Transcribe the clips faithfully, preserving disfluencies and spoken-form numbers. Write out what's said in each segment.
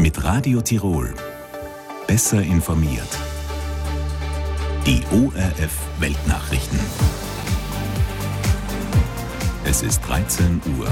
Mit Radio Tirol. Besser informiert. Die O R F Weltnachrichten. Es ist dreizehn Uhr.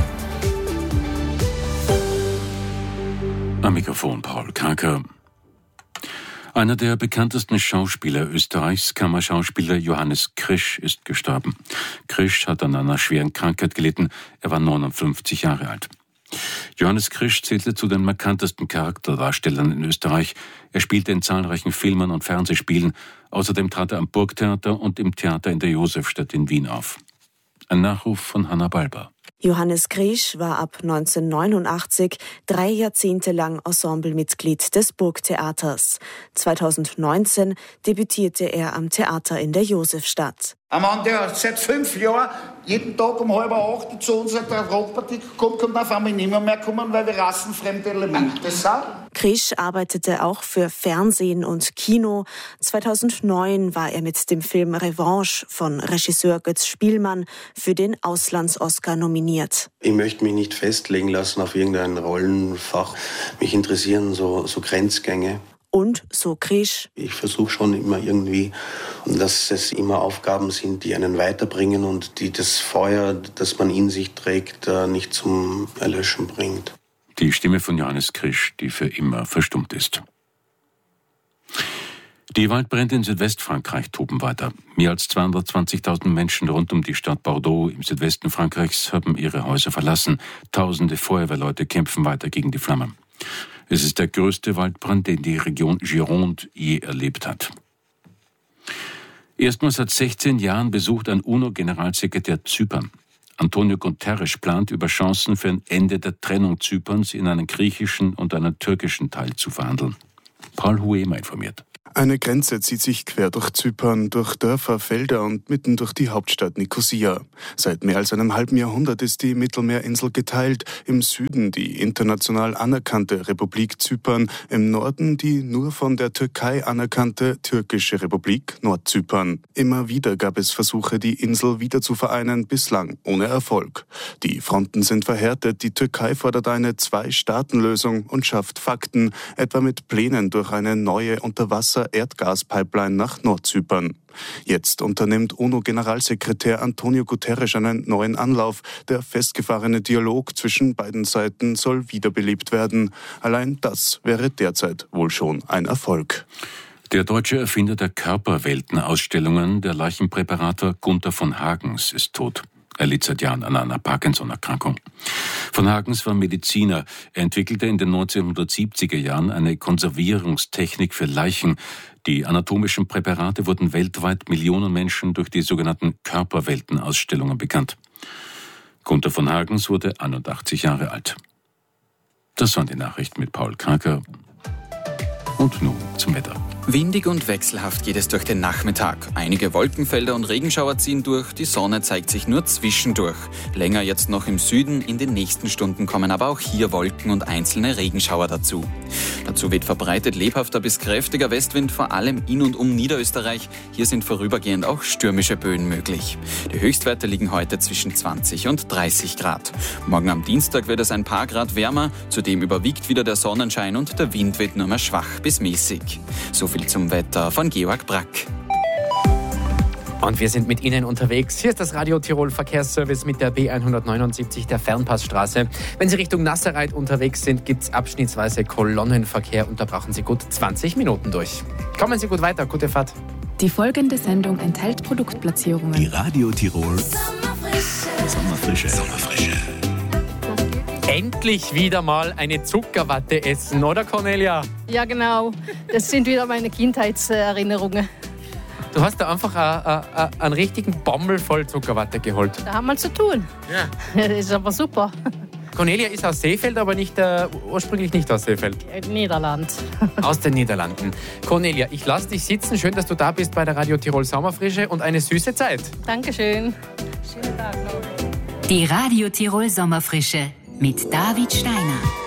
Am Mikrofon Paul Karker. Einer der bekanntesten Schauspieler Österreichs, Kammerschauspieler Johannes Krisch, ist gestorben. Krisch hat an einer schweren Krankheit gelitten. Er war neunundfünfzig Jahre alt. Johannes Krisch zählte zu den markantesten Charakterdarstellern in Österreich. Er spielte in zahlreichen Filmen und Fernsehspielen. Außerdem trat er am Burgtheater und im Theater in der Josefstadt in Wien auf. Ein Nachruf von Hanna Balber. Johannes Krisch war ab neunzehnhundertneunundachtzig drei Jahrzehnte lang Ensemblemitglied des Burgtheaters. zweitausendneunzehn debütierte er am Theater in der Josefstadt. Ein Mann, der seit fünf Jahren jeden Tag um halb acht zu uns in der Rockpartie kommt, kommt auf einmal nicht mehr, mehr kommen, weil wir rassenfremde Elemente sind. Krisch arbeitete auch für Fernsehen und Kino. zweitausendneun war er mit dem Film Revanche von Regisseur Götz Spielmann für den Auslands-Oscar nominiert. Ich möchte mich nicht festlegen lassen auf irgendein Rollenfach. Mich interessieren so, so Grenzgänge. Und so Krisch. Ich versuche schon immer irgendwie, dass es immer Aufgaben sind, die einen weiterbringen und die das Feuer, das man in sich trägt, nicht zum Erlöschen bringt. Die Stimme von Johannes Krisch, die für immer verstummt ist. Die Waldbrände in Südwestfrankreich toben weiter. Mehr als zweihundertzwanzigtausend Menschen rund um die Stadt Bordeaux im Südwesten Frankreichs haben ihre Häuser verlassen. Tausende Feuerwehrleute kämpfen weiter gegen die Flammen. Es ist der größte Waldbrand, den die Region Gironde je erlebt hat. Erstmals seit sechzehn Jahren besucht ein UNO-Generalsekretär Zypern. Antonio Guterres plant, über Chancen für ein Ende der Trennung Zyperns in einen griechischen und einen türkischen Teil zu verhandeln. Paul Huema informiert. Eine Grenze zieht sich quer durch Zypern, durch Dörfer, Felder und mitten durch die Hauptstadt Nikosia. Seit mehr als einem halben Jahrhundert ist die Mittelmeerinsel geteilt. Im Süden die international anerkannte Republik Zypern, im Norden die nur von der Türkei anerkannte türkische Republik Nordzypern. Immer wieder gab es Versuche, die Insel wieder zu vereinen, bislang ohne Erfolg. Die Fronten sind verhärtet, die Türkei fordert eine Zwei-Staaten-Lösung und schafft Fakten, etwa mit Plänen durch eine neue Unterwasser Erdgaspipeline nach Nordzypern. Jetzt unternimmt UNO-Generalsekretär Antonio Guterres einen neuen Anlauf. Der festgefahrene Dialog zwischen beiden Seiten soll wiederbelebt werden. Allein das wäre derzeit wohl schon ein Erfolg. Der deutsche Erfinder der Körperwelten-Ausstellungen, der Leichenpräparator Gunther von Hagens, ist tot. Er litt seit Jahren an einer Parkinson-Erkrankung. Von Hagens war Mediziner. Er entwickelte in den neunzehnhundertsiebziger Jahren eine Konservierungstechnik für Leichen. Die anatomischen Präparate wurden weltweit Millionen Menschen durch die sogenannten Körperwelten-Ausstellungen bekannt. Gunther von Hagens wurde einundachtzig Jahre alt. Das waren die Nachrichten mit Paul Karker. Und nun zum Wetter. Windig und wechselhaft geht es durch den Nachmittag. Einige Wolkenfelder und Regenschauer ziehen durch, die Sonne zeigt sich nur zwischendurch. Länger jetzt noch im Süden, in den nächsten Stunden kommen aber auch hier Wolken und einzelne Regenschauer dazu. Dazu weht verbreitet lebhafter bis kräftiger Westwind, vor allem in und um Niederösterreich. Hier sind vorübergehend auch stürmische Böen möglich. Die Höchstwerte liegen heute zwischen zwanzig und dreißig Grad. Morgen am Dienstag wird es ein paar Grad wärmer, zudem überwiegt wieder der Sonnenschein und der Wind weht nur mehr schwach bis mäßig. So viel zum Wetter von Georg Brack. Und wir sind mit Ihnen unterwegs. Hier ist das Radio Tirol Verkehrsservice mit der B hundertneunundsiebzig der Fernpassstraße. Wenn Sie Richtung Nasserreit unterwegs sind, gibt es abschnittsweise Kolonnenverkehr und da brauchen Sie gut zwanzig Minuten durch. Kommen Sie gut weiter, gute Fahrt. Die folgende Sendung enthält Produktplatzierungen. Die Radio Tirol Sommerfrische. Sommerfrische. Sommerfrische. Endlich wieder mal eine Zuckerwatte essen, oder Cornelia? Ja, genau. Das sind wieder meine Kindheitserinnerungen. Du hast da einfach a, a, a einen richtigen Bommel voll Zuckerwatte geholt. Da haben wir zu tun. Ja. Das ist aber super. Cornelia ist aus Seefeld, aber nicht, äh, ursprünglich nicht aus Seefeld. Niederland. Aus den Niederlanden. Cornelia, ich lasse dich sitzen. Schön, dass du da bist bei der Radio Tirol Sommerfrische und eine süße Zeit. Dankeschön. Schönen Tag noch. Die Radio Tirol Sommerfrische mit David Steiner.